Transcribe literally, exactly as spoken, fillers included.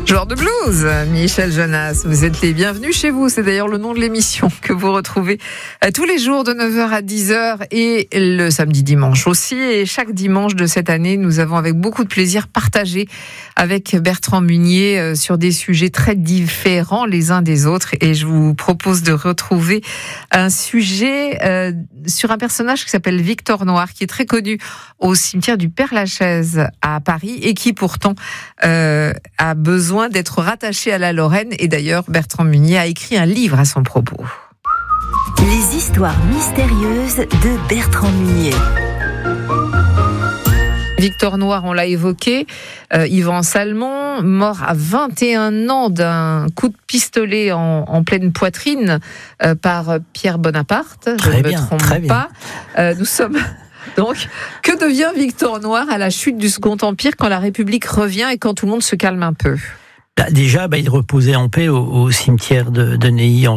Joueur de blues, Michel Jonas, vous êtes les bienvenus chez vous. C'est d'ailleurs le nom de l'émission que vous retrouvez tous les jours de neuf heures à dix heures et le samedi dimanche aussi. Et chaque dimanche de cette année, nous avons avec beaucoup de plaisir partagé avec Bertrand Munier sur des sujets très différents les uns des autres. Et je vous propose de retrouver un sujet euh, sur un personnage qui s'appelle Victor Noir, qui est très connu au cimetière du Père-Lachaise à Paris et qui pourtant euh, a besoin d'être rattaché à la Lorraine. Et d'ailleurs, Bertrand Munier a écrit un livre à son propos. Les histoires mystérieuses de Bertrand Munier. Victor Noir, on l'a évoqué, euh, Yvan Salmon, mort à vingt et un ans d'un coup de pistolet en, en pleine poitrine euh, par Pierre Bonaparte. Je très ne bien, me trompe très bien. pas. Euh, nous sommes... Donc, que devient Victor Noir à la chute du Second Empire quand la République revient et quand tout le monde se calme un peu ? Bah, déjà, bah, il reposait en paix au, au cimetière de, de Neuilly en